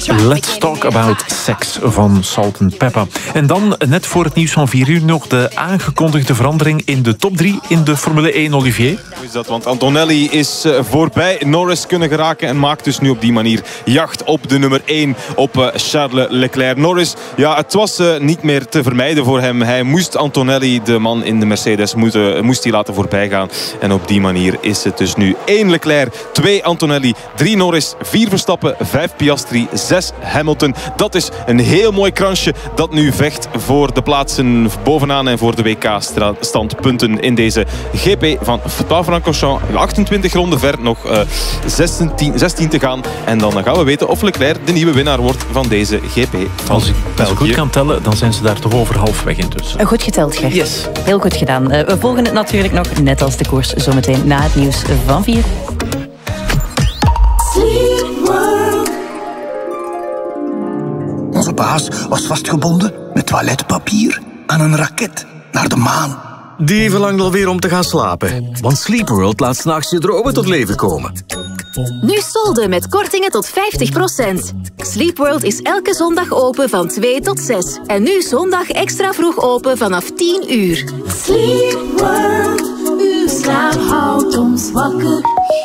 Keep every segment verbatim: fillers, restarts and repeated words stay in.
Let's Talk About Sex van Salt and Pepper. En dan, net voor het nieuws van vier uur, nog de aangekondigde verandering in de top drie in de Formule één, Olivier. Hoe is dat? Want Antonelli is voorbij Norris kunnen geraken en maakt dus nu op die manier jacht op de nummer één, op Charles Leclerc. Norris, ja, het was uh, niet meer te vermijden voor hem. Hij moest Antonelli, de man in de Mercedes, moeten, moest hij laten voorbijgaan. En op die manier is het dus nu één Leclerc, twee Antonelli, drie Norris, vier Verstappen, vijf Piastri, zes Hamilton. Dat is een heel mooi kransje dat nu vecht voor de plaatsen bovenaan en voor de W K-standpunten in deze G P van Spa-Francorchamps. achtentwintig ronden ver, nog uh, zestien, zestien te gaan. En dan gaan we weten of Leclerc de nieuwe winnaar wordt van deze G P van Als ik, als ik goed kan tellen, dan zijn ze daar toch over halfweg intussen. Goed geteld, Gert. Yes. Heel goed gedaan. Uh, we volgen het natuurlijk nog, net als de koers, zometeen na het nieuws van vier. Onze baas was vastgebonden met toiletpapier aan een raket naar de maan. Die verlangt alweer om te gaan slapen. Want Sleepworld laat 's nachts je dromen tot leven komen. Nu solden met kortingen tot vijftig procent. Sleepworld is elke zondag open van twee tot zes. En nu zondag extra vroeg open vanaf tien uur. Sleepworld, uw slaap houdt ons wakker.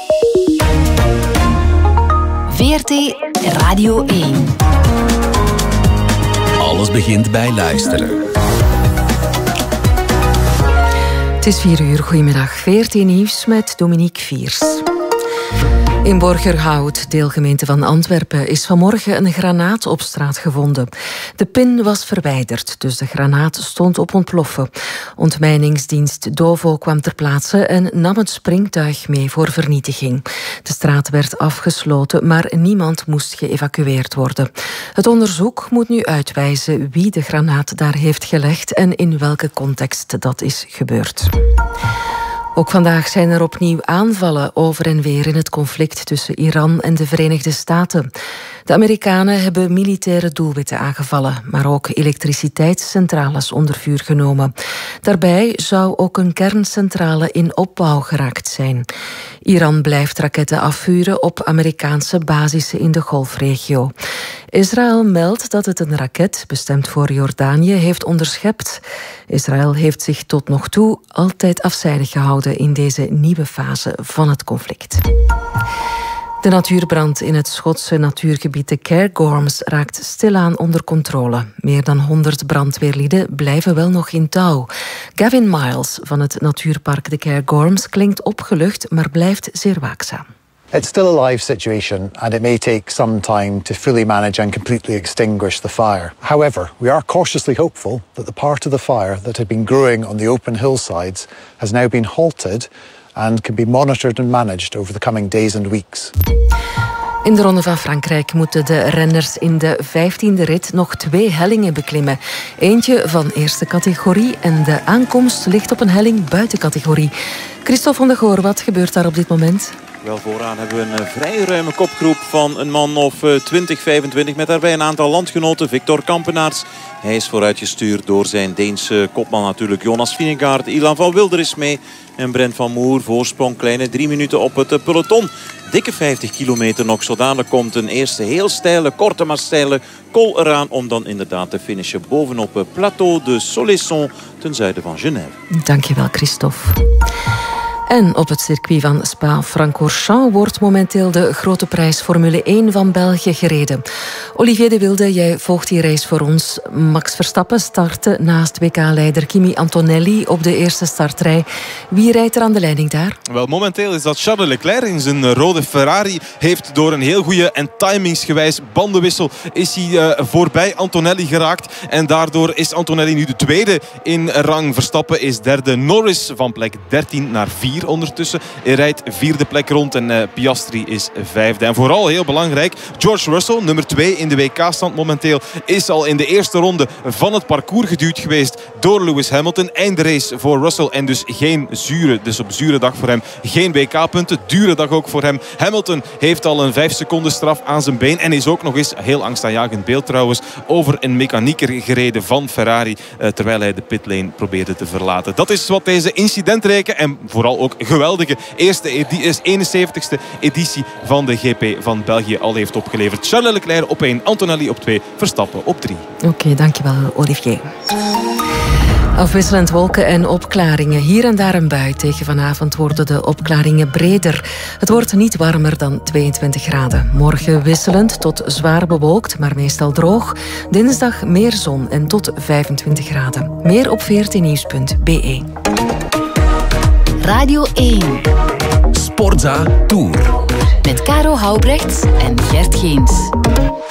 V R T Radio één. Alles begint bij luisteren. Het is vier uur, goedemiddag. V R T Nieuws met Dominique Viers. In Borgerhout, deelgemeente van Antwerpen, is vanmorgen een granaat op straat gevonden. De pin was verwijderd, dus de granaat stond op ontploffen. Ontmijningsdienst Dovo kwam ter plaatse en nam het springtuig mee voor vernietiging. De straat werd afgesloten, maar niemand moest geëvacueerd worden. Het onderzoek moet nu uitwijzen wie de granaat daar heeft gelegd en in welke context dat is gebeurd. Ook vandaag zijn er opnieuw aanvallen over en weer in het conflict tussen Iran en de Verenigde Staten. De Amerikanen hebben militaire doelwitten aangevallen, maar ook elektriciteitscentrales onder vuur genomen. Daarbij zou ook een kerncentrale in opbouw geraakt zijn. Iran blijft raketten afvuren op Amerikaanse basissen in de Golfregio. Israël meldt dat het een raket, bestemd voor Jordanië, heeft onderschept. Israël heeft zich tot nog toe altijd afzijdig gehouden in deze nieuwe fase van het conflict. De natuurbrand in het Schotse natuurgebied de Cairngorms raakt stilaan onder controle. Meer dan honderd brandweerlieden blijven wel nog in touw. Gavin Miles van het natuurpark de Cairngorms klinkt opgelucht, maar blijft zeer waakzaam. It's still a live situation and it may take some time to fully manage and completely extinguish the fire. However, we are cautiously hopeful that the part of the fire that had been growing on the open hillsides has now been halted and can be monitored and managed over the coming days and weeks. In de Ronde van Frankrijk moeten de renners in de vijftiende rit nog twee hellingen beklimmen. Eentje van eerste categorie en de aankomst ligt op een helling buiten categorie. Christophe van der Goor, wat gebeurt daar op dit moment? Wel, vooraan hebben we een vrij ruime kopgroep van een man of twintig, vijfentwintig... met daarbij een aantal landgenoten. Victor Kampenaerts, hij is vooruitgestuurd door zijn Deense kopman natuurlijk. Jonas Vingegaard, Ilan van Wilder is mee. En Brent van Moer, voorsprong kleine drie minuten op het peloton. Dikke vijftig kilometer nog. Zo dadelijk komt een eerste heel steile, korte maar steile col eraan. Om dan inderdaad te finishen bovenop het Plateau de Soleilson ten zuiden van Genève. Dankjewel, Christophe. En op het circuit van Spa-Francorchamps wordt momenteel de grote prijs Formule één van België gereden. Olivier de Wilde, jij volgt die race voor ons. Max Verstappen startte naast W K-leider Kimi Antonelli op de eerste startrij. Wie rijdt er aan de leiding daar? Wel, momenteel is dat Charles Leclerc in zijn rode Ferrari. Heeft door een heel goede en timingsgewijs bandenwissel is hij uh, voorbij Antonelli geraakt. En daardoor is Antonelli nu de tweede in rang. Verstappen is derde. Norris van plek dertien naar vier. Ondertussen. Hij rijdt vierde plek rond en uh, Piastri is vijfde. En vooral heel belangrijk, George Russell, nummer twee in de W K-stand momenteel, is al in de eerste ronde van het parcours geduwd geweest door Lewis Hamilton. Eindrace voor Russell en dus geen zure, dus op zure dag voor hem. Geen W K-punten, dure dag ook voor hem. Hamilton heeft al een vijf seconden straf aan zijn been en is ook nog eens, heel angstaanjagend beeld trouwens, over een mechanieker gereden van Ferrari, uh, terwijl hij de pitlane probeerde te verlaten. Dat is wat deze incidentrijke en vooral ook ook geweldige eerste edi- eenenzeventigste editie van de G P van België al heeft opgeleverd. Charles Leclerc op één, Antonelli op twee, Verstappen op drie. Oké, okay, dankjewel Olivier. Afwisselend wolken en opklaringen. Hier en daar een bui. Tegen vanavond worden de opklaringen breder. Het wordt niet warmer dan tweeëntwintig graden. Morgen wisselend tot zwaar bewolkt, maar meestal droog. Dinsdag meer zon en tot vijfentwintig graden. Meer op veertien nieuws punt b e. Radio één. Sportza Tour. Met Caro Houbrechts en Gert Geens.